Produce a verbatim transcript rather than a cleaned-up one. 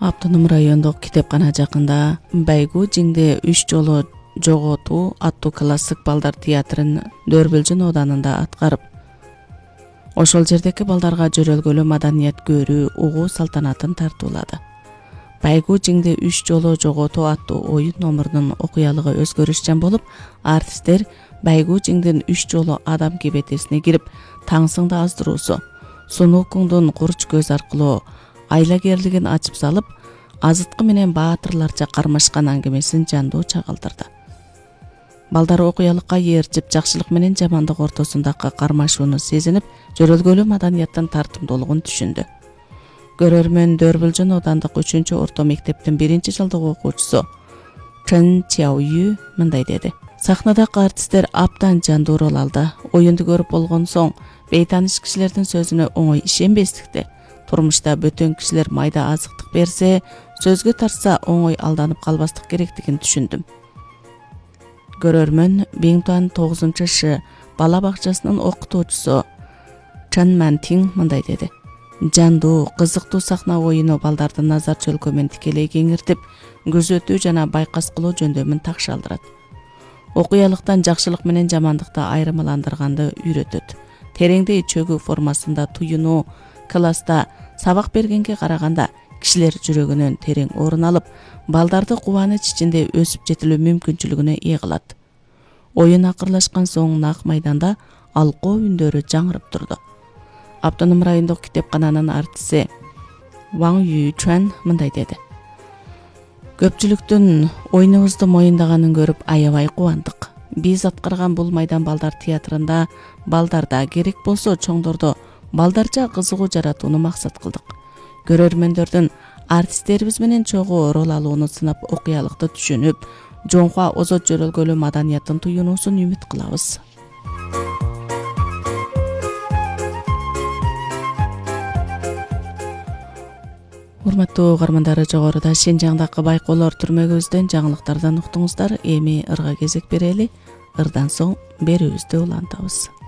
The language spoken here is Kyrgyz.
Автоном райондук китепкана жакында Байгу Жиңди үч жолу жоготуу аттуу классик балдар театрын Дөрбөлжүн оданында аткарып, ошол жердеки балдарга жөрөлгөлүү маданият көрүү, угуу салтанатын тартуулады. Байгу Жиңди үч жолу жоготуу аттуу оюн номурунун окуялыгы өзгөрүшчөн болуп, артисттер Байгу Жиңдин үч жолу адам кебетесине кирип, таңсыңды аздыруусу, Сунукуңдун курч көз аркылуу айлагерлигин ачып салып, азыткы менен баатырларча кармашкан аңгемесин жандуу чагылдырды. Балдар окуялыкка ээрчип, жакшылык менен жамандык ортосундагы кармашууну сезинип, жөрөлгөлүү маданияттын тартымдуулугун түшүндү. Көрөрмөн Дөрбөлжүн одандык үчүнчү орто мектептин биринчи жылдык окуучусу Чэн Чяою мындай деди. Сахнадагы артисттер абдан жандуу рол алды. Оюнду көрүп болгон соң, бейтаныш кишилердин сөзүнө оңой ишенбестикти. Турмушта бөтөн кишилер майда азыктык берсе, сөзгө тарса оңой алданып калбастык керектигин түшүндүм. Көрөрмөн Биңтуан тогузунчу Ш бала бакчасынын окутуучусу Чан Мантин мындай деди. Жандуу, кызыктуу сахна оюну балдардын назар чөлкөмүн тикелей кеңиртип, күзөтүү жана байкас кылуу жөндөмүн такшалдырат. Окуялыктан жакшылык менен жамандыкты айырмаландырганды үйрөтөт. Тереңдей чөгүү формасында туюнуу класста сабак бергенге караганда кишилер жүрөгүнөн терең орун алып, балдарды кубаныч ичинде өсүп жетилүү мүмкүнчүлүгүнө ээ кылат. Оюн акырлашкан соң нак майданда алкоо үндөрү жаңырып турду. Автоном райондук китепкананын артиси Ваң Юйчуан мындай деди. Көпчүлүктүн оюнубузду моюндаганын көрүп аябай кубандык. Биз аткарган бул майдан балдар театрында балдарда керек болсо чоңдордо балдарча кызыгуу жаратууну максат кылдык. Көрөрмөндөрдүн артисттерибиз менен чогуу рол алууну сынап, окуялыкты түшүнүп, жоңкуа озот жөрөлгөлүү маданияттын туюнуусун үмүт кылабыз. Урматтуу угармандар, жогоруда Шинжаңдагы байкоолор түрмөгүбүздөн жаңылыктардан уктуңуздар. Эми ырга кезек берели. Ырдан соң берүүбүздү улантабыз.